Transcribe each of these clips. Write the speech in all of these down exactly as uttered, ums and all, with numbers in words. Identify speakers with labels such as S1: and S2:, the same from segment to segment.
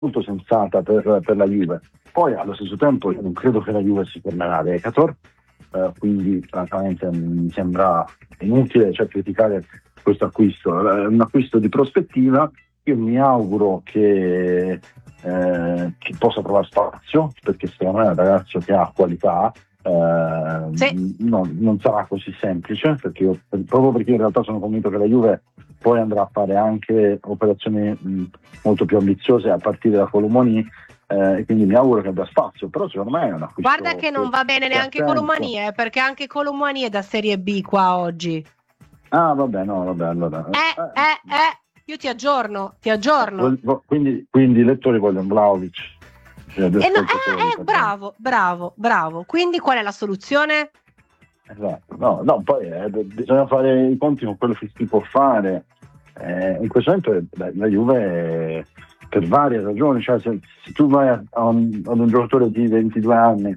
S1: molto sensata per, per la Juve. Poi allo stesso tempo io non credo che la Juve si fermerà ad Ekator, eh, quindi francamente mi sembra inutile, cioè, criticare questo acquisto. È un acquisto di prospettiva. Io mi auguro che, eh, che possa trovare spazio, perché secondo me è un ragazzo che ha qualità. Eh,
S2: sì.
S1: no, non sarà così semplice, perché io, proprio perché io in realtà sono convinto che la Juve poi andrà a fare anche operazioni mh, molto più ambiziose a partire da Colomoni, eh, e quindi mi auguro che abbia spazio. Però secondo me è un acquisto
S2: Guarda che non va bene
S1: che ha
S2: neanche
S1: senso.
S2: Colomani, eh, perché anche Colomani è da Serie B qua oggi.
S1: Ah vabbè, no vabbè, allora
S2: Eh, eh, eh, io ti aggiorno, ti aggiorno.
S1: quindi, quindi i lettori vogliono Vlahovic. Cioè,
S2: Eh, no, eh, eh, bravo, bravo, bravo. Quindi qual è la soluzione?
S1: Esatto. No, no, poi eh, bisogna fare i conti con quello che si può fare. Eh, in questo momento la, la Juve, eh, per varie ragioni, cioè se, se tu vai a, a un, ad un giocatore di ventidue anni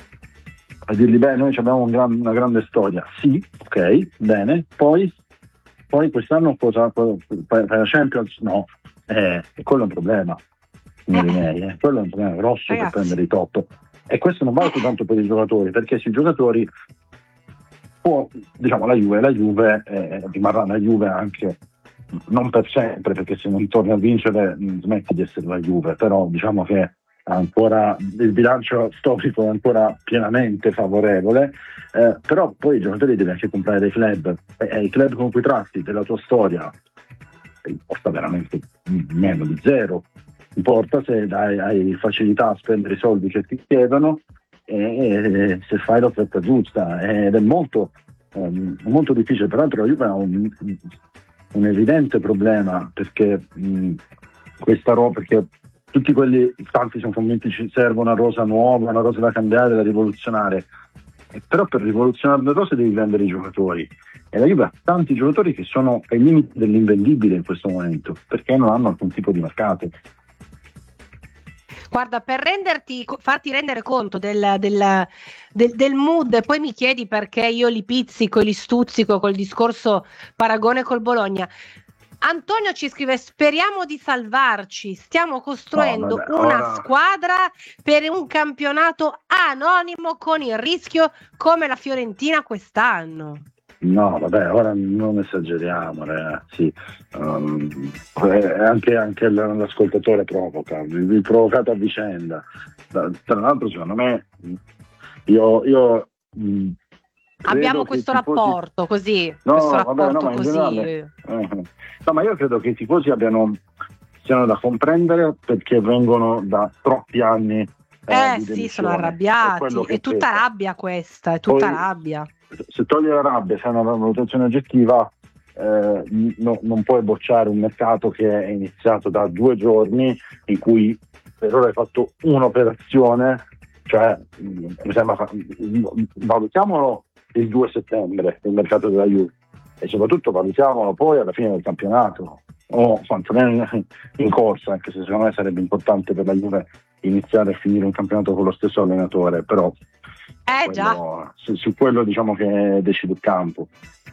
S1: a dirgli beh, noi abbiamo un gran, una grande storia, sì, ok, bene, poi, poi quest'anno cosa fai la Champions? No, eh, e quello è un problema, signori miei, eh. Quello è un problema grosso,
S2: Ragazzi,
S1: per prendere i top. E questo non vale soltanto per i giocatori, perché se i giocatori può, diciamo, la Juve, la Juve eh, rimarrà la Juve anche non per sempre, perché se non torna a vincere mh, smetti di essere la Juve, però diciamo che ancora il bilancio storico è ancora pienamente favorevole, eh, però poi i giocatori devi anche comprare dei club, e eh, i club con cui tratti della tua storia importa veramente meno di zero, importa se dai, hai facilità a spendere i soldi che ti chiedono e se fai l'offerta giusta, ed è molto, um, molto difficile. Peraltro la Juve ha un, un evidente problema, perché mh, questa roba, perché tutti quelli, tanti sono convinti ci serve una rosa nuova, una rosa da cambiare, da rivoluzionare, e però per rivoluzionare le rose devi vendere i giocatori, e la Juve ha tanti giocatori che sono ai limiti dell'invendibile in questo momento, perché non hanno alcun tipo di mercato.
S2: Guarda, per renderti, farti rendere conto del, del, del, del mood, e poi mi chiedi perché io li pizzico e li stuzzico col discorso paragone col Bologna. Antonio ci scrive: speriamo di salvarci, stiamo costruendo
S1: no, vabbè,
S2: una
S1: ora...
S2: squadra per un campionato anonimo con il rischio come la Fiorentina quest'anno.
S1: No, vabbè, ora non esageriamo, ragazzi. Um, anche, anche l'ascoltatore provoca, vi provocate a vicenda. Tra l'altro, secondo me, io, io mh,
S2: abbiamo questo
S1: tifosi...
S2: rapporto così,
S1: no,
S2: questo
S1: vabbè,
S2: rapporto
S1: no, ma
S2: così.
S1: generale, eh, no, ma io credo che i tifosi abbiano siano da comprendere, perché vengono da troppi anni.
S2: Eh, eh sì, sono arrabbiati, è, è tutta pesa. rabbia questa, è tutta
S1: Poi,
S2: rabbia.
S1: Se togli la rabbia, se hai una valutazione oggettiva, eh, no, non puoi bocciare un mercato che è iniziato da due giorni, in cui per ora hai fatto un'operazione, cioè mi sembra, valutiamolo il due settembre, il mercato della Juve, e soprattutto valutiamolo poi alla fine del campionato, o quantomeno in corsa, anche se secondo me sarebbe importante per la Juve iniziare a finire un campionato con lo stesso allenatore, però
S2: eh,
S1: quello,
S2: già.
S1: Su, su quello diciamo che decide il campo.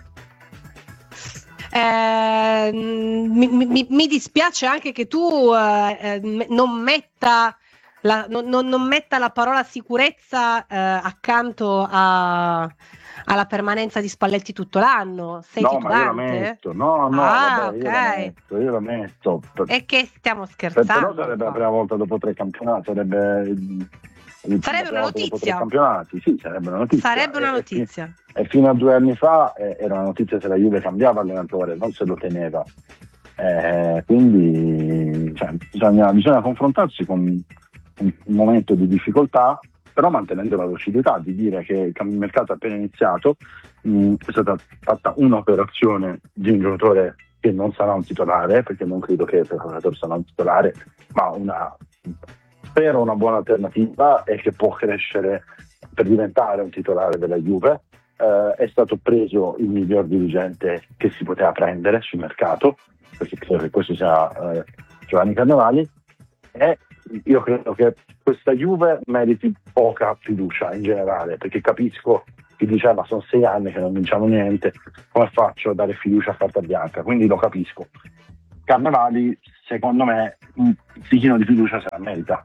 S2: Eh, mi, mi, mi dispiace anche che tu eh, non metta la, non, non metta la parola sicurezza eh, accanto a, alla permanenza di Spalletti tutto l'anno. Sei
S1: no,
S2: titolante?
S1: Ma io la metto. No, no,
S2: ah,
S1: vabbè, io
S2: okay.
S1: la metto, io la metto.
S2: E che stiamo scherzando?
S1: Però sarebbe la prima volta dopo tre campionati, sarebbe
S2: sarebbe una notizia.
S1: Campionati. Sì, sarebbe una notizia.
S2: Sarebbe una notizia.
S1: E, e fino a due anni fa eh, era una notizia se la Juve cambiava allenatore, non se lo teneva. Eh, quindi cioè, bisogna, bisogna confrontarsi con un, un momento di difficoltà, però mantenendo la lucidità di dire che il mercato è appena iniziato, mh, è stata fatta un'operazione di un giocatore che non sarà un titolare, perché non credo che il giocatore sarà un titolare, ma una spero una buona alternativa e che può crescere per diventare un titolare della Juve. Eh, è stato preso il miglior dirigente che si poteva prendere sul mercato, perché credo che questo sia eh, Giovanni Carnevali, e io credo che questa Juve meriti poca fiducia in generale, perché capisco chi diceva sono sei anni che non vinciamo niente, come faccio a dare fiducia a carta bianca, quindi lo capisco. Carnevali, secondo me, un pizzichino di fiducia se la merita.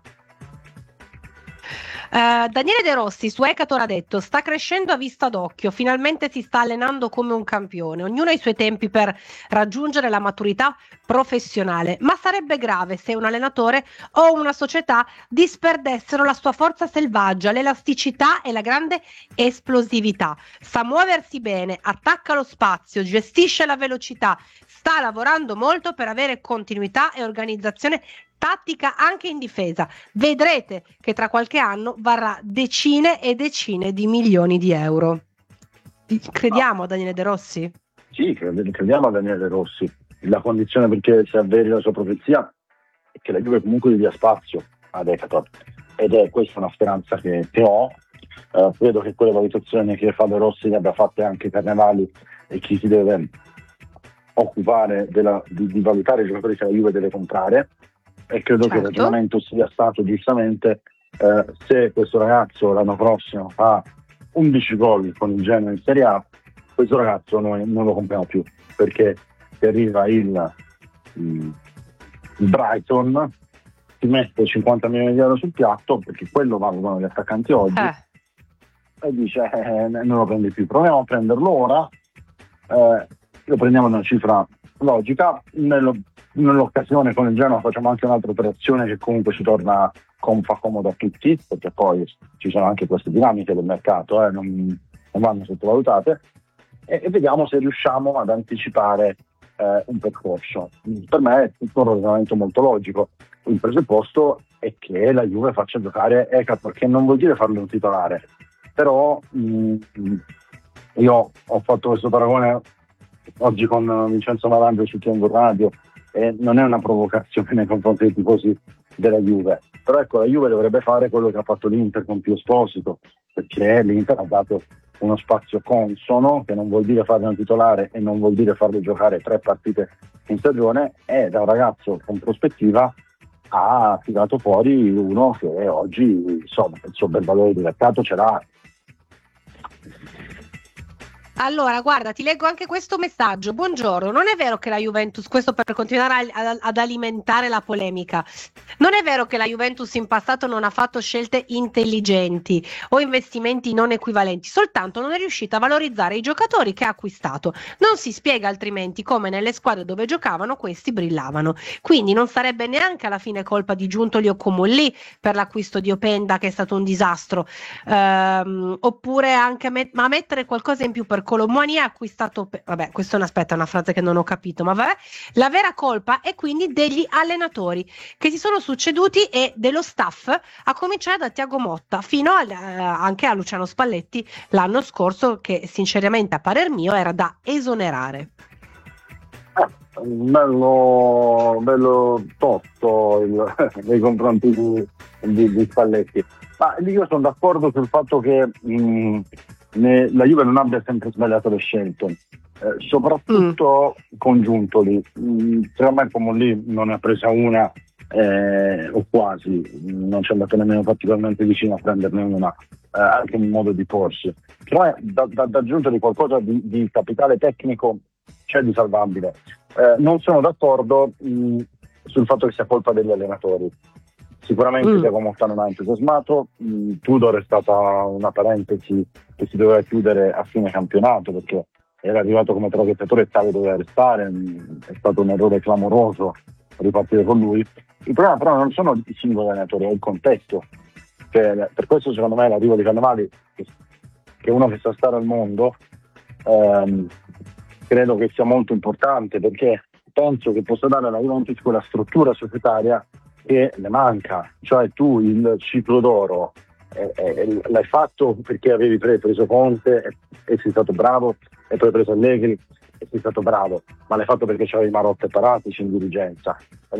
S2: Uh, Daniele De Rossi su Ecator ha detto: sta crescendo a vista d'occhio, finalmente si sta allenando come un campione, ognuno ha i suoi tempi per raggiungere la maturità professionale, ma sarebbe grave se un allenatore o una società disperdessero la sua forza selvaggia, l'elasticità e la grande esplosività. Sa muoversi bene, attacca lo spazio, gestisce la velocità, sta lavorando molto per avere continuità e organizzazione tattica anche in difesa. Vedrete che tra qualche anno varrà decine e decine di milioni di euro. Crediamo a Daniele De Rossi?
S1: Sì, crediamo a Daniele De Rossi. La condizione perché si avveri la sua profezia è che la Juve comunque gli dia spazio ad Ecator, ed è questa una speranza che, che ho. Uh, credo che quelle valutazioni che fa De Rossi le abbia fatte anche Carnevali, e chi si deve occupare della, di, di valutare i giocatori che la Juve deve comprare. E credo certo. che il ragionamento sia stato giustamente eh, se questo ragazzo l'anno prossimo fa undici gol con il Genoa in Serie A, questo ragazzo noi non lo compriamo più, perché se arriva il, il Brighton, ti mette cinquanta milioni di euro sul piatto, perché quello valgono gli attaccanti oggi, eh. e dice eh, non lo prendi più, proviamo a prenderlo ora, eh, lo prendiamo da una cifra logica. Nello, nell'occasione con il Genoa facciamo anche un'altra operazione che comunque ci torna com- fa comodo a tutti, perché poi ci sono anche queste dinamiche del mercato, eh, non, non vanno sottovalutate, e, e vediamo se riusciamo ad anticipare eh, un percorso. Per me è tutto un ragionamento molto logico. Il presupposto è che la Juve faccia giocare Ecator, che non vuol dire farlo un titolare, però mh, io ho fatto questo paragone oggi con Vincenzo Malangio su Tiempo Radio, e non è una provocazione nei confronti dei tifosi della Juve, però ecco, la Juve dovrebbe fare quello che ha fatto l'Inter con Pio Esposito, perché l'Inter ha dato uno spazio consono, che non vuol dire farlo un titolare e non vuol dire farlo giocare tre partite in stagione, e da un ragazzo con prospettiva ha tirato fuori uno che oggi, insomma, il suo bel valore di mercato ce l'ha.
S2: Allora, guarda, ti leggo anche questo messaggio. Buongiorno, non è vero che la Juventus, questo per continuare a, a, ad alimentare la polemica, non è vero che la Juventus in passato non ha fatto scelte intelligenti o investimenti non equivalenti, soltanto non è riuscita a valorizzare i giocatori che ha acquistato. Non si spiega altrimenti come nelle squadre dove giocavano questi brillavano. Quindi non sarebbe neanche alla fine colpa di Giuntoli o Comolli per l'acquisto di Openda, che è stato un disastro, ehm, oppure anche met- ma mettere qualcosa in più per Colomboani ha acquistato, vabbè, questo è un aspetto, è una frase che non ho capito, ma vabbè, la vera colpa è quindi degli allenatori che si sono succeduti e dello staff, a cominciare da Thiago Motta fino a, eh, anche a Luciano Spalletti l'anno scorso, che sinceramente a parer mio era da esonerare.
S1: Eh, bello, bello tosto il, nei confronti di, di, di Spalletti, ma io sono d'accordo sul fatto che mh, Ne, la Juve non abbia sempre sbagliato le scelte, eh, soprattutto mm. con Giuntoli. Mm, secondo me come lì non ne ha presa una, eh, o quasi, non ci è andato nemmeno particolarmente vicino a prenderne una, eh, anche in modo di porsi. Però eh, da, da, da Giuntoli qualcosa di, di capitale tecnico c'è di salvabile. Eh, non sono d'accordo mh, sul fatto che sia colpa degli allenatori. Sicuramente mm. Thiago Motta non ha entusiasmato, mh, Tudor è stata una parentesi che si doveva chiudere a fine campionato, perché era arrivato come traghettatore e tale doveva restare, mh, è stato un errore clamoroso ripartire con lui. Il problema però non sono i singoli allenatori, è il contesto, che, per questo secondo me l'arrivo di Cannavali, che, che è uno che sa stare al mondo, ehm, credo che sia molto importante, perché penso che possa dare alla Juventus quella struttura societaria che le manca. Cioè tu il ciclo d'oro eh, eh, l'hai fatto perché avevi pre- preso Conte e, e sei stato bravo, e poi hai preso Allegri e sei stato bravo, ma l'hai fatto perché c'avevi Marotta e Paratici in dirigenza.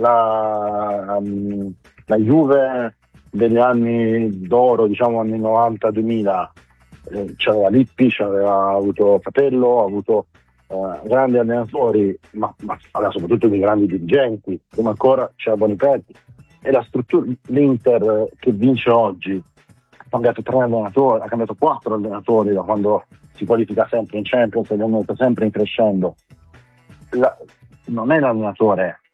S1: La, um, la Juve degli anni d'oro, diciamo anni novanta duemila, eh, c'aveva Lippi, c'aveva avuto Capello, ha avuto Uh, grandi allenatori, ma, ma aveva soprattutto dei grandi dirigenti, come ancora c'era Bonipetti, e la struttura, l'Inter che vince oggi ha cambiato tre allenatori, ha cambiato quattro allenatori da quando si qualifica sempre in Champions e è sempre in crescendo. La, non è l'allenatore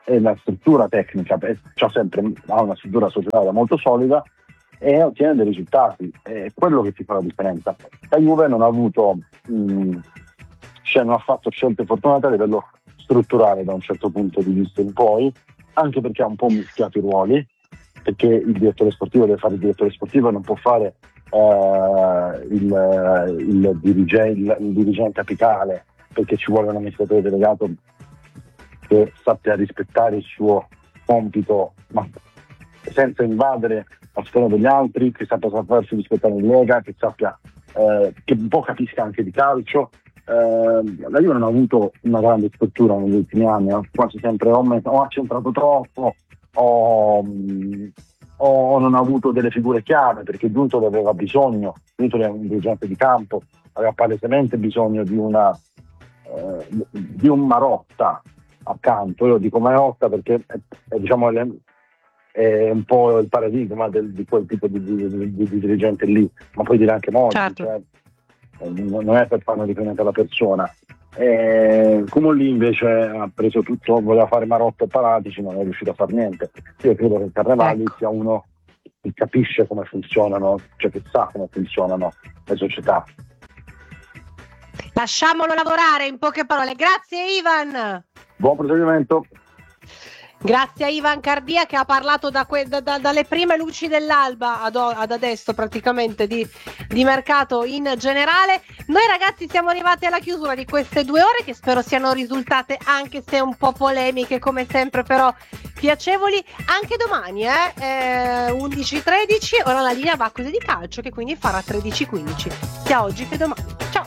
S1: e la struttura tecnica, c'ha sempre, ha una struttura societaria molto solida e ottiene dei risultati, è quello che ti fa la differenza. La Juve non ha avuto mh, cioè non ha fatto scelte fortunate a livello strutturale da un certo punto di vista in poi, anche perché ha un po' mischiato i ruoli, perché il direttore sportivo deve fare il direttore sportivo e non può fare uh, il, il, dirigente, il, il dirigente apicale, perché ci vuole un amministratore delegato che sappia rispettare il suo compito, ma senza invadere la sfera degli altri, che sappia farsi rispettare in Lega, che sappia eh, che un po' capisca anche di calcio. Eh, la Juve non ha avuto una grande struttura negli ultimi anni, ha quasi sempre o, met- o accentrato troppo o, mh, o non ha avuto delle figure chiave, perché Giuntoli aveva bisogno, Giuntoli è un dirigente di campo, aveva palesemente bisogno di una eh, di un Marotta accanto. Io dico Marotta perché è, è, diciamo, è un po' il paradigma del, di quel tipo di, di, di, di dirigente lì, ma puoi dire anche Monti, certo. Cioè, non è per farne riferimento alla persona. E Cumolli invece ha preso tutto, voleva fare Marotta e Paratici, non è riuscito a fare niente. Io credo che Carnevali ecco. sia uno che capisce come funzionano, cioè che sa come funzionano le società.
S2: Lasciamolo lavorare, in poche parole. Grazie Ivan.
S1: Buon proseguimento.
S2: Grazie a Ivan Cardia che ha parlato da que- da, da, dalle prime luci dell'alba ad, o- ad adesso praticamente di, di mercato in generale. Noi ragazzi siamo arrivati alla chiusura di queste due ore che spero siano risultate, anche se un po' polemiche come sempre, però piacevoli. Anche domani eh, eh, undici tredici, ora la linea va a Cose di Calcio che quindi farà tredici quindici sia oggi che domani. Ciao.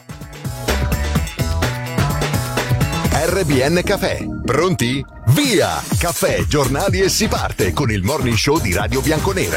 S3: R B N Caffè, pronti? Via! Caffè, giornali e si parte con il morning show di Radio Bianconera.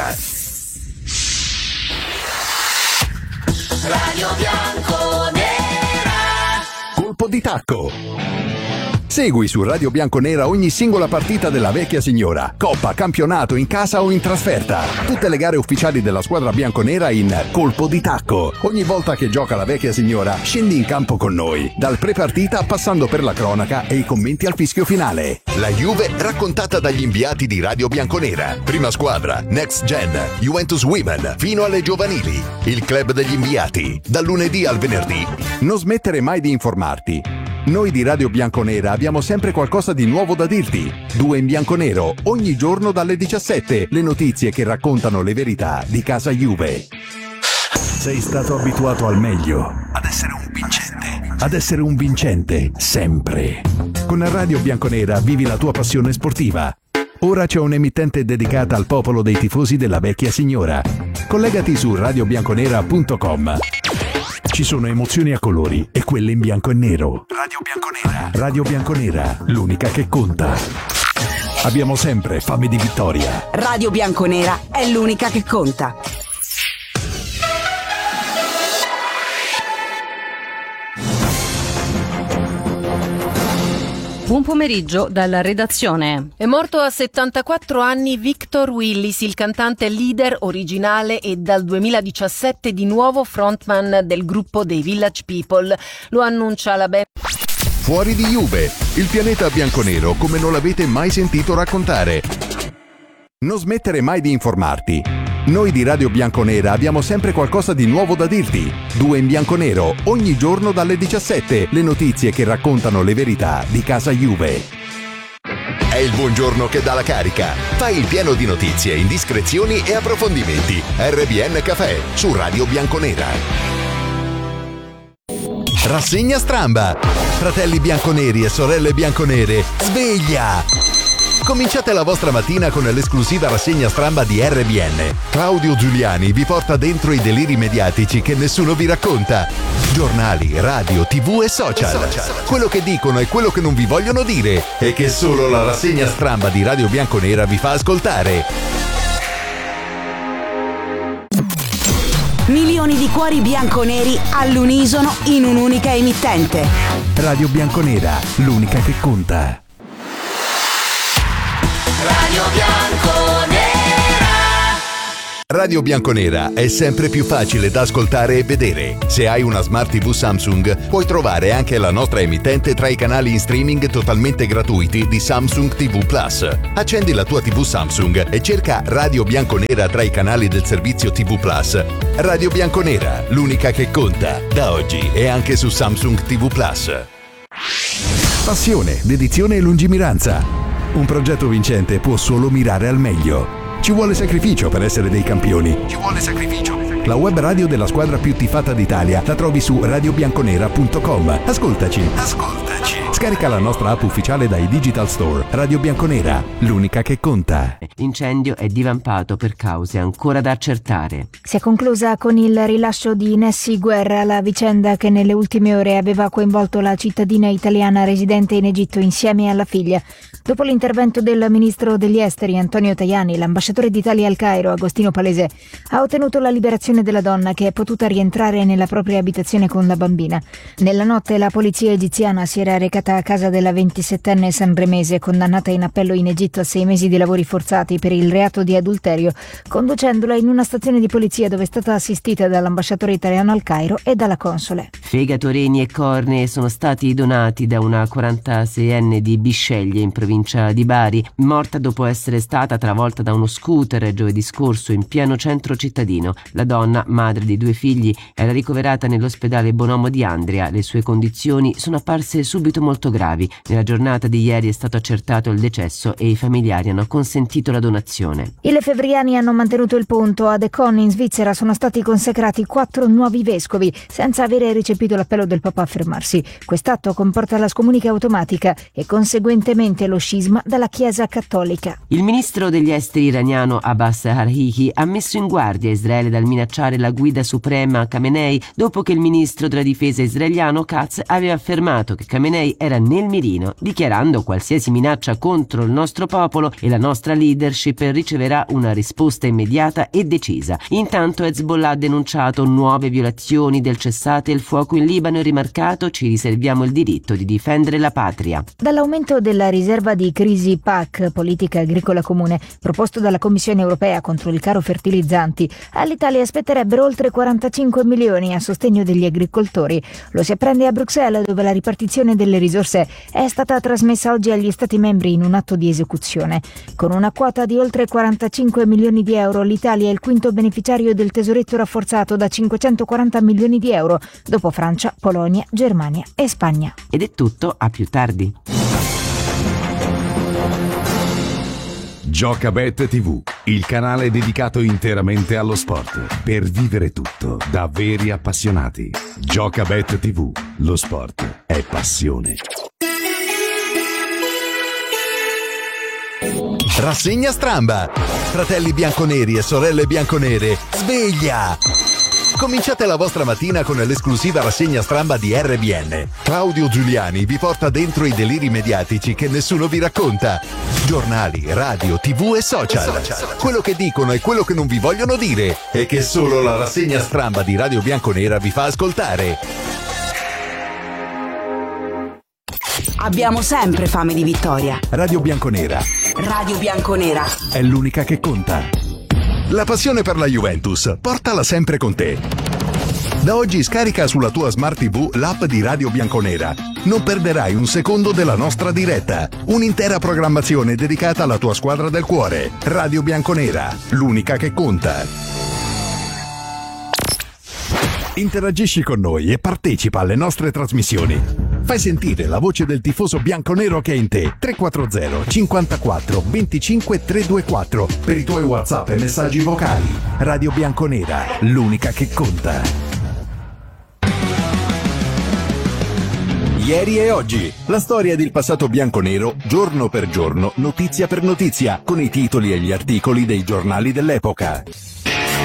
S3: Radio Bianconera. Colpo di tacco. Segui su Radio Bianconera ogni singola partita della vecchia signora, coppa, campionato, in casa o in trasferta. Tutte le gare ufficiali della squadra bianconera in Colpo di tacco. Ogni volta che gioca la vecchia signora, scendi in campo con noi, dal pre-partita passando per la cronaca e i commenti al fischio finale. La Juve raccontata dagli inviati di Radio Bianconera. Prima squadra, Next Gen, Juventus Women, fino alle giovanili. Il club degli inviati, dal lunedì al venerdì. Non smettere mai di informarti. Noi di Radio Bianconera abbiamo sempre qualcosa di nuovo da dirti. Due in bianconero, ogni giorno dalle diciassette, le notizie che raccontano le verità di casa Juve. Sei stato abituato al meglio, ad essere un vincente, ad essere un vincente, sempre. Con Radio Bianconera vivi la tua passione sportiva. Ora c'è un'emittente dedicata al popolo dei tifosi della vecchia signora. Collegati su radio bianconera punto com. Ci sono emozioni a colori e quelle in bianco e nero. Radio Bianconera. Radio Bianconera, l'unica che conta. Abbiamo sempre fame di vittoria.
S4: Radio Bianconera è l'unica che conta.
S5: Buon pomeriggio dalla redazione. È morto a settantaquattro anni Victor Willis, il cantante leader originale e dal duemiladiciassette di nuovo frontman del gruppo dei Village People. Lo annuncia la band.
S3: Fuori di Juve, il pianeta bianconero come non l'avete mai sentito raccontare. Non smettere mai di informarti. Noi di Radio Bianconera abbiamo sempre qualcosa di nuovo da dirti. Due in bianconero, ogni giorno dalle diciassette, le notizie che raccontano le verità di casa Juve. È il buongiorno che dà la carica. Fai il pieno di notizie, indiscrezioni e approfondimenti. R B N Caffè su Radio Bianconera. Rassegna stramba. Fratelli bianconeri e sorelle bianconere, sveglia! Cominciate la vostra mattina con l'esclusiva rassegna stramba di R B N. Claudio Giuliani vi porta dentro i deliri mediatici che nessuno vi racconta. Giornali, radio, tv e social. Quello che dicono e quello che non vi vogliono dire e che solo la rassegna stramba di Radio Bianconera vi fa ascoltare.
S4: Milioni di cuori bianconeri all'unisono in un'unica emittente.
S3: Radio Bianconera, l'unica che conta. Radio Bianconera. Radio Radio Bianconera è sempre più facile da ascoltare e vedere. Se hai una Smart tivù Samsung, puoi trovare anche la nostra emittente tra i canali in streaming totalmente gratuiti di Samsung tivù Plus. Accendi la tua tivù Samsung e cerca Radio Bianconera tra i canali del servizio tivù Plus. Radio Bianconera, l'unica che conta, da oggi e anche su Samsung tivù Plus. Passione, dedizione e lungimiranza. Un progetto vincente può solo mirare al meglio. Ci vuole sacrificio per essere dei campioni. Ci vuole sacrificio. La web radio della squadra più tifata d'Italia la trovi su radio bianconera punto com. Ascoltaci. Ascoltaci. Scarica la nostra app ufficiale dai Digital Store. Radio Bianconera, l'unica che conta.
S6: L'incendio è divampato per cause ancora da accertare.
S7: Si è conclusa con il rilascio di Nessi Guerra, la vicenda che nelle ultime ore aveva coinvolto la cittadina italiana residente in Egitto insieme alla figlia. Dopo l'intervento del ministro degli esteri Antonio Tajani, l'ambasciatore d'Italia al Cairo Agostino Palese ha ottenuto la liberazione della donna, che è potuta rientrare nella propria abitazione con la bambina. Nella notte la polizia egiziana si era recata a casa della ventisettenne sanremese, condannata in appello in Egitto a sei mesi di lavori forzati per il reato di adulterio, conducendola in una stazione di polizia dove è stata assistita dall'ambasciatore italiano al Cairo e dalla console.
S6: Fegato, reni e cornee sono stati donati da una quarantaseienne di Bisceglie in provincia di Bari, morta dopo essere stata travolta da uno scooter giovedì scorso in pieno centro cittadino. La donna, madre di due figli, era ricoverata nell'ospedale Bonomo di Andria. Le sue condizioni sono apparse subito molto gravi. Nella giornata di ieri è stato accertato il decesso e i familiari hanno consentito la donazione.
S7: I lefebvriani hanno mantenuto il punto. A Decon in Svizzera sono stati consacrati quattro nuovi vescovi senza avere recepito l'appello del Papa a fermarsi. Quest'atto comporta la scomunica automatica e conseguentemente lo scisma dalla Chiesa cattolica.
S6: Il ministro degli esteri iraniano Abbas Araghchi ha messo in guardia Israele dal minacciare la guida suprema Khamenei dopo che il ministro della difesa israeliano Katz aveva affermato che Khamenei era nel mirino, dichiarando: qualsiasi minaccia contro il nostro popolo e la nostra leadership riceverà una risposta immediata e decisa. Intanto Hezbollah ha denunciato nuove violazioni del cessate il fuoco in Libano e rimarcato: ci riserviamo il diritto di difendere la patria.
S7: Dall'aumento della riserva di crisi P A C, politica agricola comune, proposto dalla Commissione europea contro il caro fertilizzanti, all'Italia aspetterebbero oltre quarantacinque milioni a sostegno degli agricoltori. Lo si apprende a Bruxelles, dove la ripartizione delle risorse è stata trasmessa oggi agli Stati membri in un atto di esecuzione. Con una quota di oltre quarantacinque milioni di euro, l'Italia è il quinto beneficiario del tesoretto rafforzato da cinquecentoquaranta milioni di euro, dopo Francia, Polonia, Germania e Spagna.
S6: Ed è tutto, a più tardi.
S3: Giocabet tivù, il canale dedicato interamente allo sport, per vivere tutto da veri appassionati. Giocabet tivù, lo sport è passione. Rassegna stramba! Fratelli bianconeri e sorelle bianconere, sveglia! Cominciate la vostra mattina con l'esclusiva rassegna stramba di R B N. Claudio Giuliani vi porta dentro i deliri mediatici che nessuno vi racconta. Giornali, radio, tivù e social. e social. Quello che dicono e quello che non vi vogliono dire e che solo la rassegna stramba di Radio Bianconera vi fa ascoltare.
S4: Abbiamo sempre fame di vittoria.
S3: Radio Bianconera.
S4: Radio Bianconera
S3: È l'unica che conta. La passione per la Juventus, portala sempre con te. Da oggi scarica sulla tua Smart tivù l'app di Radio Bianconera. Non perderai un secondo della nostra diretta. Un'intera programmazione dedicata alla tua squadra del cuore. Radio Bianconera, l'unica che conta. Interagisci con noi e partecipa alle nostre trasmissioni. Fai sentire la voce del tifoso bianconero che è in te. tre quattro zero cinquantaquattro venticinque trecentoventiquattro per i tuoi WhatsApp e messaggi vocali. Radio Bianconera, l'unica che conta. Ieri e oggi, la storia del passato bianconero, giorno per giorno, notizia per notizia, con i titoli e gli articoli dei giornali dell'epoca.